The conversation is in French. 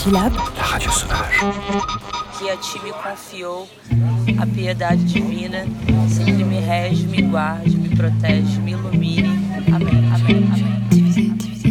Lab, la radio sauvage. Que a ti me confiou a piedade divina, sempre me rege, me guarde, me protege, me ilumine. Amém.